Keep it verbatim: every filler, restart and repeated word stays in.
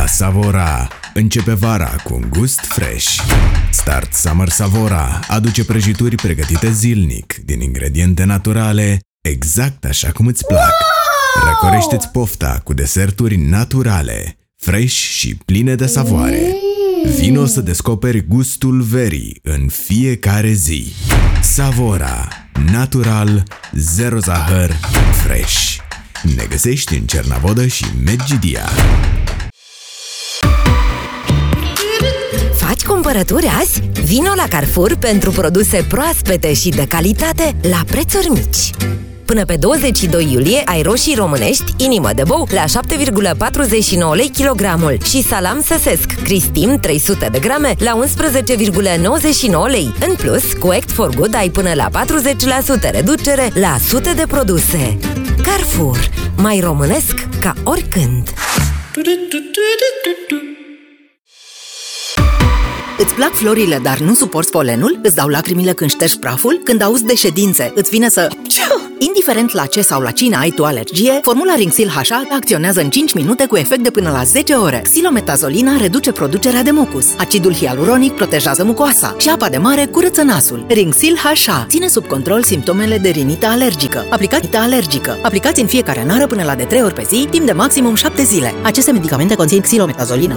Savora. Începe vara cu un gust fresh. Start Summer Savora aduce prăjituri pregătite zilnic din ingrediente naturale, exact așa cum îți plac. Răcorește-ți pofta cu deserturi naturale, fresh și pline de savoare. Vino să descoperi gustul verii în fiecare zi. Savora. Natural, zero zahăr, fresh. Ne găsești în Cernavodă și Medgidia. Faci cumpărături azi? Vino la Carrefour pentru produse proaspete și de calitate la prețuri mici. Până pe douăzeci și doi iulie ai roșii românești inimă de bou la șapte virgulă patruzeci și nouă lei kilogramul și salam săsesc Cristim trei sute de grame la unsprezece virgulă nouăzeci și nouă lei. În plus, cu Act for Good ai până la patruzeci la sută reducere la sute de produse. Carrefour. Mai românesc ca oricând. Îți plac florile, dar nu suporți polenul? Îți dau lacrimile când ștergi praful? Când auzi de ședințe, îți vine să... Indiferent la ce sau la cine ai tu alergie, formula Rinxil H A acționează în cinci minute cu efect de până la zece ore. Xilometazoline reduce producerea de mucus. Acidul hialuronic protejează mucoasa și apa de mare curăță nasul. Rinxil H A ține sub control simptomele de rinită alergică. Aplicați alergică. Aplicați în fiecare nară până la de trei ori pe zi, timp de maximum șapte zile. Aceste medicamente conțin xilometazolină